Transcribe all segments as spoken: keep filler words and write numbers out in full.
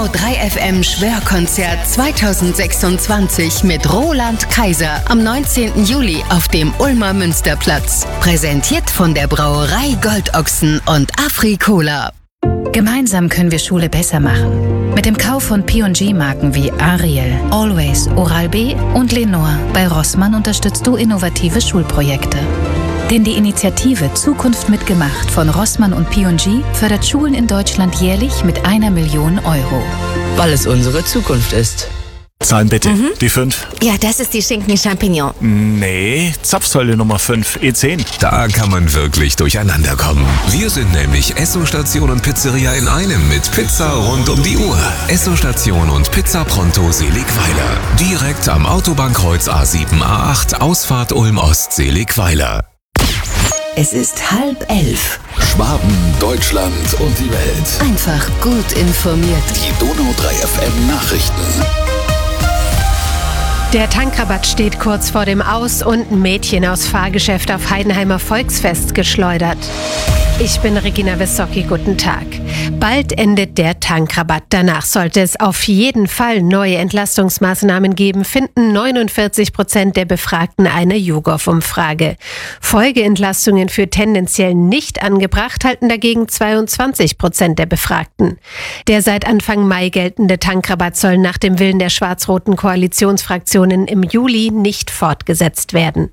Donau drei F M Schwörkonzert zweitausendsechsundzwanzig mit Roland Kaiser am neunzehnten Juli auf dem Ulmer Münsterplatz. Präsentiert von der Brauerei Goldochsen und Afri-Cola. Gemeinsam können wir Schule besser machen. Mit dem Kauf von P und G-Marken wie Ariel, Always, Oral-B und Lenore bei Rossmann unterstützt du innovative Schulprojekte. Denn die Initiative Zukunft mitgemacht von Rossmann und P und G fördert Schulen in Deutschland jährlich mit einer Million Euro. Weil es unsere Zukunft ist. Zahlen bitte. Mhm. Die fünf. Ja, das ist die Schinken-Champignon. Nee, Zapfsäule Nummer fünf, E zehn. Da kann man wirklich durcheinander kommen. Wir sind nämlich Esso-Station und Pizzeria in einem mit Pizza rund um die Uhr. Esso-Station und Pizza Pronto Seligweiler. Direkt am Autobahnkreuz A sieben A acht, Ausfahrt Ulm-Ost Seligweiler. Es ist halb elf. Schwaben, Deutschland und die Welt. Einfach gut informiert. Die Donau drei F M Nachrichten. Der Tankrabatt steht kurz vor dem Aus und ein Mädchen aus Fahrgeschäft auf Heidenheimer Volksfest geschleudert. Ich bin Regina Wissocki, guten Tag. Bald endet der Tankrabatt. Danach sollte es auf jeden Fall neue Entlastungsmaßnahmen geben, finden neunundvierzig Prozent der Befragten eine YouGov-Umfrage. Folgeentlastungen für tendenziell nicht angebracht halten dagegen zweiundzwanzig Prozent der Befragten. Der seit Anfang Mai geltende Tankrabatt soll nach dem Willen der schwarz-roten Koalitionsfraktionen im Juli nicht fortgesetzt werden.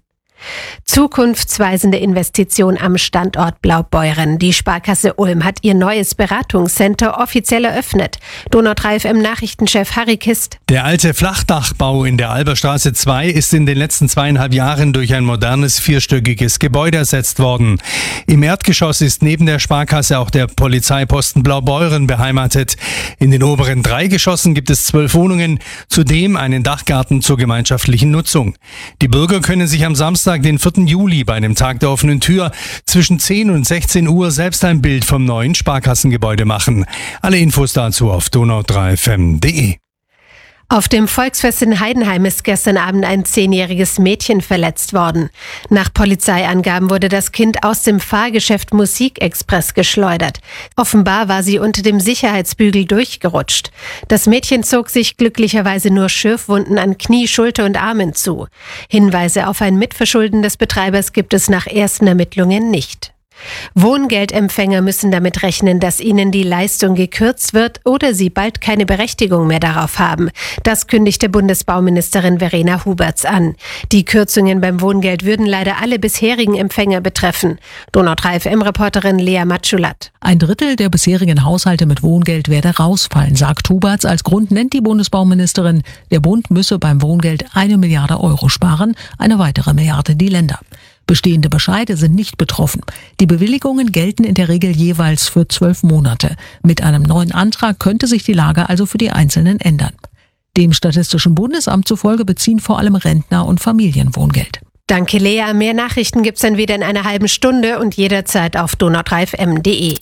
Zukunftsweisende Investition am Standort Blaubeuren. Die Sparkasse Ulm hat ihr neues Beratungscenter offiziell eröffnet. Donau drei F M Nachrichtenchef Harry Kist. Der alte Flachdachbau in der Alberstraße zwei ist in den letzten zweieinhalb Jahren durch ein modernes vierstöckiges Gebäude ersetzt worden. Im Erdgeschoss ist neben der Sparkasse auch der Polizeiposten Blaubeuren beheimatet. In den oberen drei Geschossen gibt es zwölf Wohnungen, zudem einen Dachgarten zur gemeinschaftlichen Nutzung. Die Bürger können sich am Samstag, den vierten Juli, bei dem Tag der offenen Tür zwischen zehn und sechzehn Uhr selbst ein Bild vom neuen Sparkassengebäude machen. Alle Infos dazu auf donau drei f m punkt de. Auf dem Volksfest in Heidenheim ist gestern Abend ein zehnjähriges Mädchen verletzt worden. Nach Polizeiangaben wurde das Kind aus dem Fahrgeschäft Musikexpress geschleudert. Offenbar war sie unter dem Sicherheitsbügel durchgerutscht. Das Mädchen zog sich glücklicherweise nur Schürfwunden an Knie, Schulter und Armen zu. Hinweise auf ein Mitverschulden des Betreibers gibt es nach ersten Ermittlungen nicht. Wohngeldempfänger müssen damit rechnen, dass ihnen die Leistung gekürzt wird oder sie bald keine Berechtigung mehr darauf haben. Das kündigte Bundesbauministerin Verena Huberts an. Die Kürzungen beim Wohngeld würden leider alle bisherigen Empfänger betreffen. Donau drei F M-Reporterin Lea Matschulat. Ein Drittel der bisherigen Haushalte mit Wohngeld werde rausfallen, sagt Huberts. Als Grund nennt die Bundesbauministerin, der Bund müsse beim Wohngeld eine Milliarde Euro sparen, eine weitere Milliarde die Länder. Bestehende Bescheide sind nicht betroffen. Die Bewilligungen gelten in der Regel jeweils für zwölf Monate. Mit einem neuen Antrag könnte sich die Lage also für die Einzelnen ändern. Dem Statistischen Bundesamt zufolge beziehen vor allem Rentner und Familien Wohngeld. Danke, Lea. Mehr Nachrichten gibt's dann wieder in einer halben Stunde und jederzeit auf donau drei f m punkt de.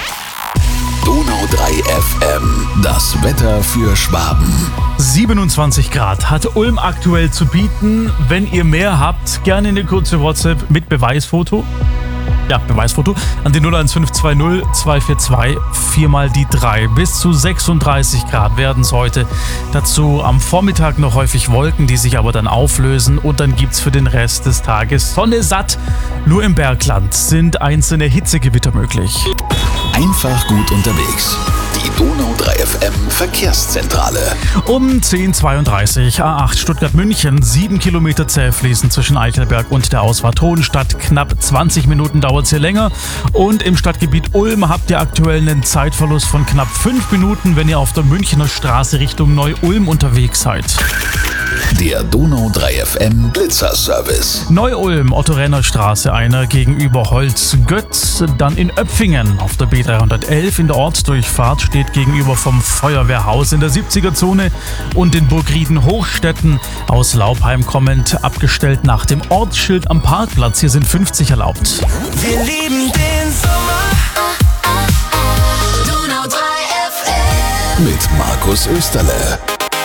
Donau drei F M, das Wetter für Schwaben. siebenundzwanzig Grad hat Ulm aktuell zu bieten. Wenn ihr mehr habt, gerne eine kurze WhatsApp mit Beweisfoto. Ja, Beweisfoto an die null eins fünf zwei null zwei vier zwei vier mal die drei. Bis zu sechsunddreißig Grad werden es heute. Dazu am Vormittag noch häufig Wolken, die sich aber dann auflösen. Und dann gibt's für den Rest des Tages Sonne satt. Nur im Bergland sind einzelne Hitzegewitter möglich. Einfach gut unterwegs. Die Donau drei F M Verkehrszentrale. Um zehn Uhr zweiunddreißig, A acht Stuttgart-München, sieben Kilometer zäh fließen zwischen Eichelberg und der Ausfahrt Hohenstadt. Knapp zwanzig Minuten dauert es hier länger. Und im Stadtgebiet Ulm habt ihr aktuell einen Zeitverlust von knapp fünf Minuten, wenn ihr auf der Münchner Straße Richtung Neu-Ulm unterwegs seid. Der Donau drei F M Blitzerservice. Neu-Ulm, Otto-Renner-Straße, einer gegenüber Holzgötz. Dann in Öpfingen auf der B dreihundertelf in der Ortsdurchfahrt steht gegenüber vom Feuerwehrhaus in der siebziger-Zone. Und in Burgrieden-Hochstetten aus Laubheim kommend abgestellt nach dem Ortsschild am Parkplatz. Hier sind fünfzig erlaubt. Wir lieben den Sommer. Donau drei F M. Mit Markus Österle.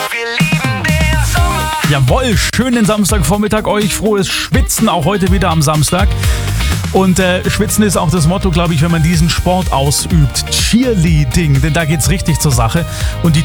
Jawohl, schönen Samstagvormittag euch, frohes Schwitzen, auch heute wieder am Samstag. Und äh, Schwitzen ist auch das Motto, glaube ich, wenn man diesen Sport ausübt. Cheerleading, denn da geht's richtig zur Sache. Und die